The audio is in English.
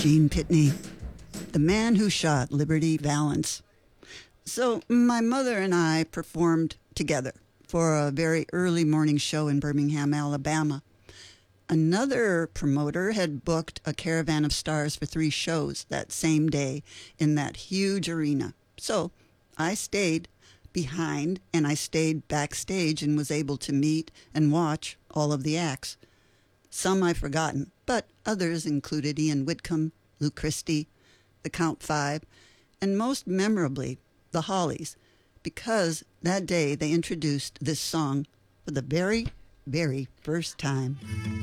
Gene Pitney, the man who shot Liberty Valance. So my mother and I performed together for a very early morning show in Birmingham, Alabama. Another promoter had booked a caravan of stars for 3 shows that same day in that huge arena. So I stayed behind and I stayed backstage and was able to meet and watch all of the acts. Some I've forgotten, but others included Ian Whitcomb, Lou Christie, the Count Five, and most memorably, the Hollies, because that day they introduced this song for the very, very first time.